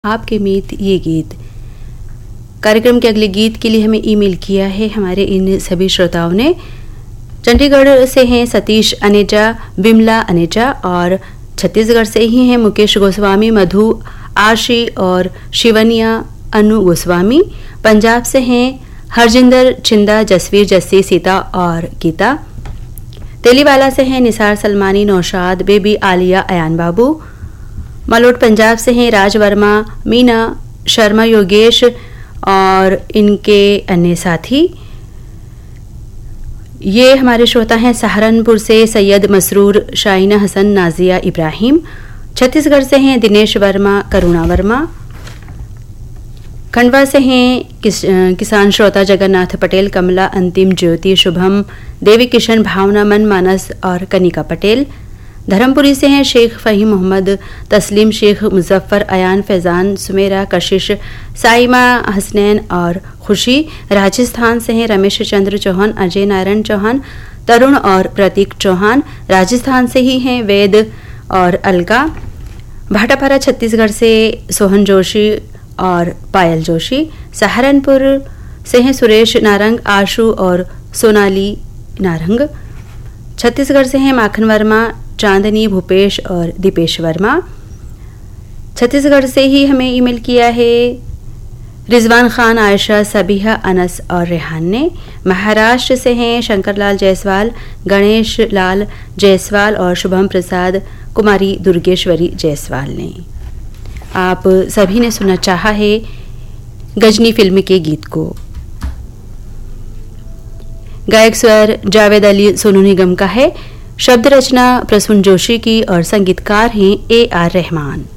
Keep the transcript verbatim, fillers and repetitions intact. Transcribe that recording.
आपके मीत ये गीत कार्यक्रम के अगले गीत के लिए हमें ईमेल किया है हमारे इन सभी श्रोताओं ने। चंडीगढ़ से हैं सतीश अनेजा, बिमला अनेजा और छत्तीसगढ़ से ही हैं मुकेश गोस्वामी, मधु आशी और शिवनिया अनु गोस्वामी। पंजाब से हैं हरजिंदर चिंदा, जसवीर जस्सी, सीता और गीता। तेलीवाला से हैं निसार सलमानी, नौशाद, बेबी आलिया, अयान बाबू। मलोट पंजाब से हैं राज वर्मा, मीना शर्मा, योगेश और इनके अन्य साथी। ये हमारे श्रोता हैं सहारनपुर से सैयद मसरूर, शाइना हसन, नाजिया इब्राहिम। छत्तीसगढ़ से हैं दिनेश वर्मा, करुणा वर्मा। खंडवा से हैं किस, किसान श्रोता जगन्नाथ पटेल, कमला, अंतिम, ज्योति, शुभम, देवी किशन, भावना, मन, मानस और कनिका पटेल। धर्मपुरी से हैं शेख फ़हीम मोहम्मद, तस्लीम शेख, मुजफ्फर, अयान, फैज़ान, सुमेरा, कशिश, साइमा, हसनैन और खुशी। राजस्थान से हैं रमेश चंद्र चौहान, अजय नारायण चौहान, तरुण और प्रतीक चौहान। राजस्थान से ही हैं वेद और अलका। भाटापारा छत्तीसगढ़ से सोहन जोशी और पायल जोशी। सहारनपुर से हैं सुरेश नारंग, आशु और सोनाली नारंग। छत्तीसगढ़ से हैं माखन वर्मा, चांदनी, भूपेश और दीपेश वर्मा। छत्तीसगढ़ से ही हमें ईमेल किया है रिजवान खान, आयशा, सबीहा, अनस और रेहान ने। महाराष्ट्र से हैं शंकरलाल जायसवाल, गणेश लाल जायसवाल और शुभम प्रसाद, कुमारी दुर्गेश्वरी जायसवाल ने। आप सभी ने सुनना चाहा है गजनी फिल्म के गीत को। गायक स्वर जावेद अली, सोनू निगम का है। शब्द रचना प्रसून जोशी की और संगीतकार हैं ए आर रहमान।